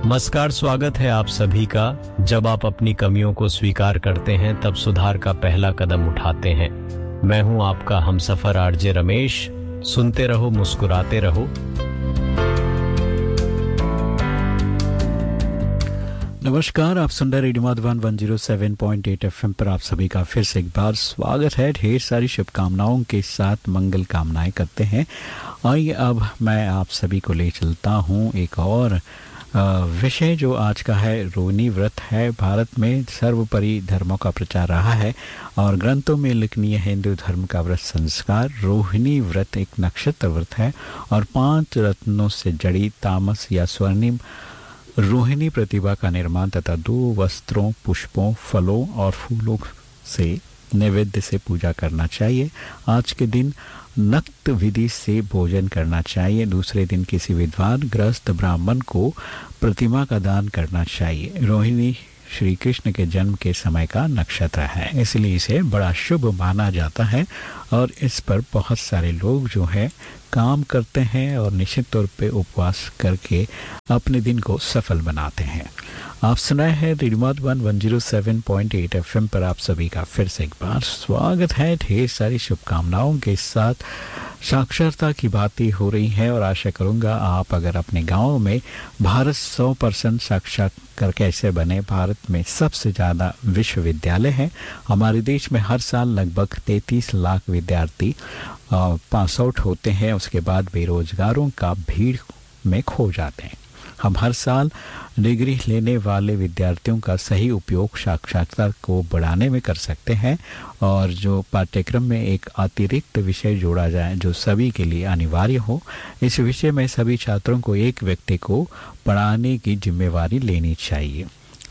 नमस्कार, स्वागत है आप सभी का। जब आप अपनी कमियों को स्वीकार करते हैं तब सुधार का पहला कदम उठाते हैं। मैं हूं आपका हमसफर आरजे रमेश। सुनते रहो, मुस्कुराते रहो। नमस्कार, आप सुन रहे रेडियो मधुबन 107.8 एफएम पर आप सभी का फिर से एक बार स्वागत है। ढेर सारी शुभकामनाओं के साथ मंगल कामनाएं करते हैं। आइए अब मैं आप सभी को ले चलता हूं एक और विषय जो आज का है। रोहिणी व्रत है। भारत में सर्वोपरि धर्मों का प्रचार रहा है और ग्रंथों में उल्लेखनीय हिंदू धर्म का व्रत संस्कार रोहिणी व्रत एक नक्षत्र व्रत है और 5 रत्नों से जड़ी तामस या स्वर्णिम रोहिणी प्रतिभा का निर्माण तथा 2 वस्त्रों, पुष्पों, फलों और फूलों से नैवेद्य से पूजा करना चाहिए। आज के दिन नक्त विधि से भोजन करना चाहिए। दूसरे दिन किसी विद्वान गृहस्थ ब्राह्मण को प्रतिमा का दान करना चाहिए। रोहिणी श्री कृष्ण के जन्म के समय का नक्षत्र है, इसलिए इसे बड़ा शुभ माना जाता है और इस पर बहुत सारे लोग जो है काम करते हैं और निश्चित तौर पे उपवास करके अपने दिन को सफल बनाते हैं। आप सुनाए हैं रेडियो मधुबन 107.8 एफएम पर आप सभी का फिर से एक बार स्वागत है। ढेर सारी शुभकामनाओं के साथ साक्षरता की बातें हो रही हैं और आशा करूंगा आप अगर अपने गांव में भारत 100% साक्षर कैसे बने। भारत में सबसे ज़्यादा विश्वविद्यालय हैं। हमारे देश में हर साल लगभग 33 लाख विद्यार्थी पास आउट होते हैं। उसके बाद बेरोजगारों का भीड़ में खो जाते हैं। हम हर साल डिग्री लेने वाले विद्यार्थियों का सही उपयोग साक्षरता को बढ़ाने में कर सकते हैं और जो पाठ्यक्रम में एक अतिरिक्त विषय जोड़ा जाए जो सभी के लिए अनिवार्य हो। इस विषय में सभी छात्रों को एक व्यक्ति को पढ़ाने की जिम्मेवारी लेनी चाहिए।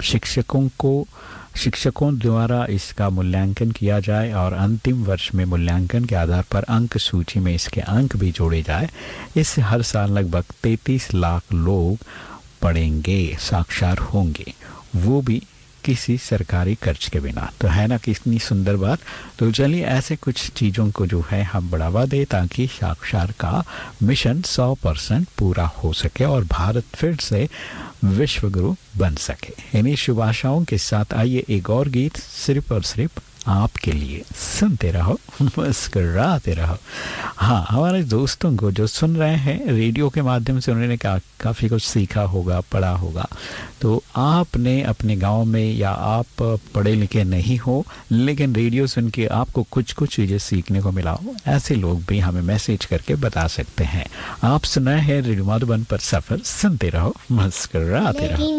शिक्षकों द्वारा इसका मूल्यांकन किया जाए और अंतिम वर्ष में मूल्यांकन के आधार पर अंक सूची में इसके अंक भी जोड़े जाए। इससे हर साल लगभग 33 लाख लोग पढ़ेंगे, साक्षर होंगे, वो भी किसी सरकारी खर्च के बिना। तो है ना कितनी सुंदर बात। तो चलिए ऐसे कुछ चीज़ों को जो है हम बढ़ावा दें ताकि साक्षर का मिशन 100% पूरा हो सके और भारत फिर से विश्व गुरु बन सके। इन्हीं शुभ आशाओं के साथ आइए एक और गीत सिर्फ और सिर्फ आपके लिए। सुनते रहो, मुस्कुराते रहो। हाँ, हमारे दोस्तों को जो सुन रहे हैं रेडियो के माध्यम से उन्होंने काफ़ी कुछ सीखा होगा, पढ़ा होगा। तो आपने अपने गांव में या आप पढ़े लिखे नहीं हो लेकिन रेडियो सुन के आपको कुछ चीज़ें सीखने को मिला हो, ऐसे लोग भी हमें मैसेज करके बता सकते हैं। आप सुनाए हैं रेडियो मधुबन पर सफ़र। सुनते रहो, मुस्कुराते रहो।